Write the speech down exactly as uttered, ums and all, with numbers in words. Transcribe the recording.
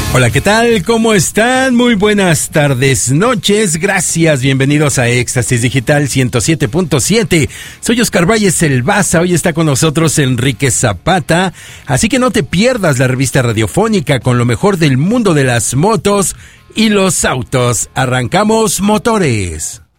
Hola, ¿qué tal? ¿Cómo están? Muy buenas tardes, noches. Gracias, bienvenidos a Éxtasis Digital ciento siete punto siete. Soy Oscar Valles El Baza. Hoy está con nosotros Enrique Zapata. Así que no te pierdas la revista radiofónica con lo mejor del mundo de las motos y los autos. Arrancamos motores.